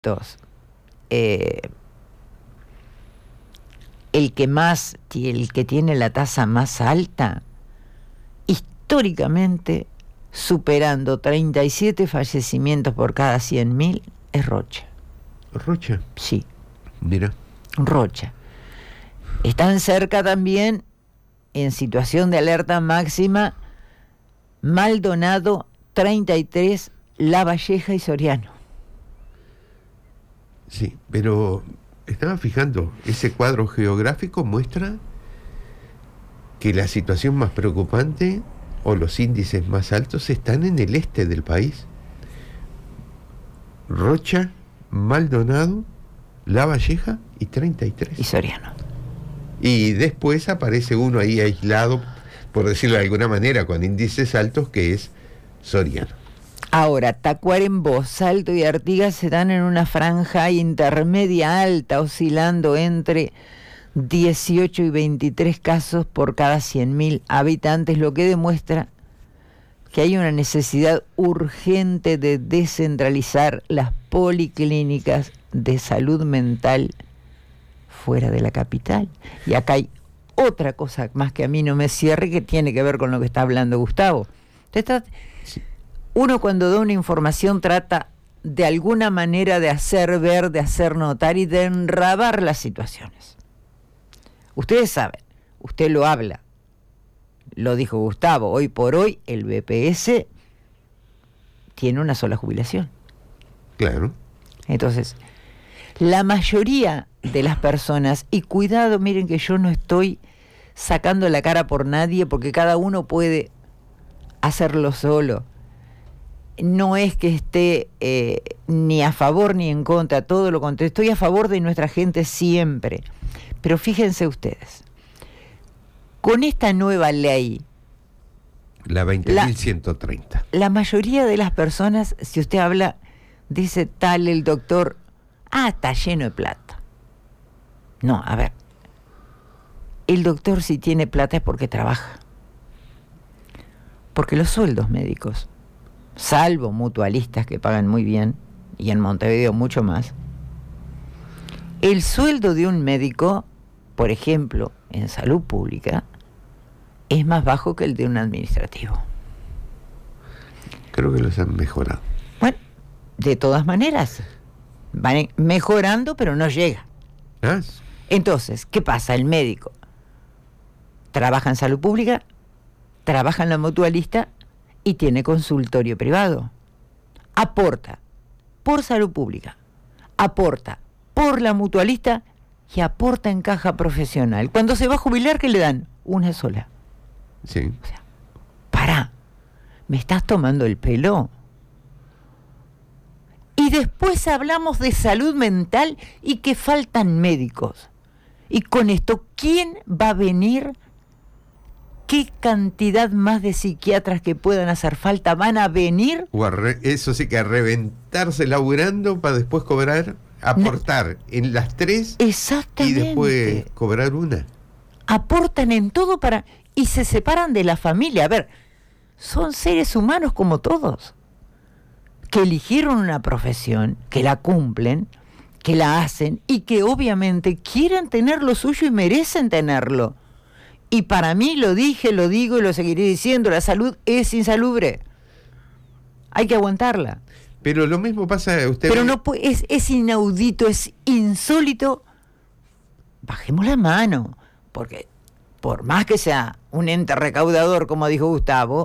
efectos, el que tiene la tasa más alta, históricamente superando 37 fallecimientos por cada 100.000, es Rocha. ¿Rocha? Sí. Mira. Rocha. Están cerca también, en situación de alerta máxima, Maldonado, 33, Lavalleja y Soriano. Sí, pero estaba fijando, ese cuadro geográfico muestra que la situación más preocupante o los índices más altos están en el este del país. Rocha, Maldonado, Lavalleja y 33. Y Soriano. Y después aparece uno ahí aislado, por decirlo de alguna manera, con índices altos, que es Soriano. Ahora, Tacuarembó, Salto y Artigas se dan en una franja intermedia alta, oscilando entre 18 y 23 casos por cada 100.000 habitantes, lo que demuestra que hay una necesidad urgente de descentralizar las policlínicas de salud mental fuera de la capital. Y acá hay otra cosa más que a mí no me cierre, que tiene que ver con lo que está hablando Gustavo. Uno, cuando da una información, trata de alguna manera de hacer ver, de hacer notar y de enrabar las situaciones. Ustedes saben, usted lo habla, lo dijo Gustavo, hoy por hoy el BPS tiene una sola jubilación. Claro. Entonces, la mayoría de las personas, y cuidado, miren que yo no estoy sacando la cara por nadie, porque cada uno puede hacerlo solo. No es que esté ni a favor ni en contra, todo lo contrario, estoy a favor de nuestra gente siempre. Pero fíjense ustedes, con esta nueva ley, la 20.130, la mayoría de las personas, si usted habla, dice tal el doctor, está lleno de plata. No, a ver, el doctor, si tiene plata es porque trabaja. Porque los sueldos médicos, salvo mutualistas que pagan muy bien, y en Montevideo mucho más, el sueldo de un médico, por ejemplo, en salud pública, es más bajo que el de un administrativo. Creo que los han mejorado. Bueno, de todas maneras, van mejorando, pero no llega. Entonces, ¿qué pasa? El médico trabaja en salud pública, trabaja en la mutualista y tiene consultorio privado. Aporta por salud pública, aporta por la mutualista y aporta en caja profesional. Cuando se va a jubilar, ¿qué le dan? Una sola. Sí. O sea, pará, ¿me estás tomando el pelo? Y después hablamos de salud mental y que faltan médicos. Y con esto, ¿quién va a venir? ¿Qué cantidad más de psiquiatras que puedan hacer falta van a venir? Eso sí, que a reventarse laburando para después cobrar, aportar en las tres. Exactamente. Y después cobrar una. Aportan en todo y se separan de la familia. A ver, son seres humanos como todos, que eligieron una profesión, que la cumplen, que la hacen y que obviamente quieren tener lo suyo y merecen tenerlo. Y para mí, lo dije, lo digo y lo seguiré diciendo, la salud es insalubre. Hay que aguantarla. Pero lo mismo pasa, usted... Pero no es inaudito, es insólito. Bajemos la mano, porque por más que sea un ente recaudador, como dijo Gustavo,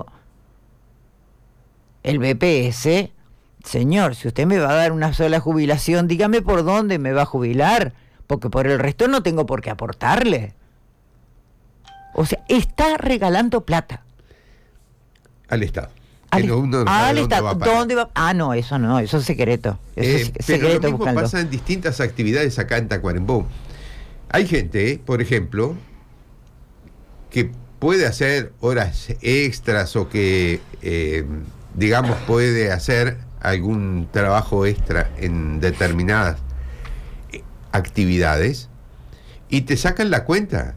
el BPS, señor, si usted me va a dar una sola jubilación, dígame por dónde me va a jubilar, porque por el resto no tengo por qué aportarle. O sea, está regalando plata. Al Estado. Al Estado. ¿Dónde va? No, eso es secreto. Eso es pero secreto. lo mismo pasa en distintas actividades acá en Tacuarembó. Hay gente, por ejemplo, que puede hacer horas extras o que, digamos, puede hacer algún trabajo extra en determinadas actividades y te sacan la cuenta.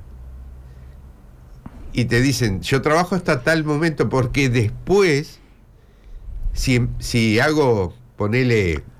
Y te dicen, yo trabajo hasta tal momento porque después, si hago, ponele